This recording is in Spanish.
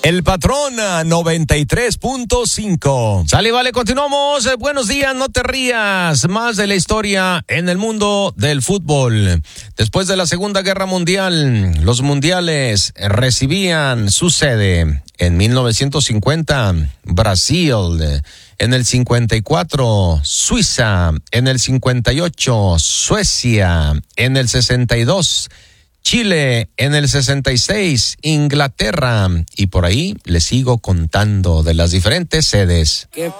El Patrón 93.5. Sale, vale, continuamos. Buenos días, no te rías. Más de la historia en el mundo del fútbol. Después de la Segunda Guerra Mundial, los mundiales recibían su sede. En 1950, Brasil. En el 54, Suiza. En el 58, Suecia. En el 62, Chile. En el 66, Inglaterra. Y por ahí les sigo contando de las diferentes sedes. ¿Qué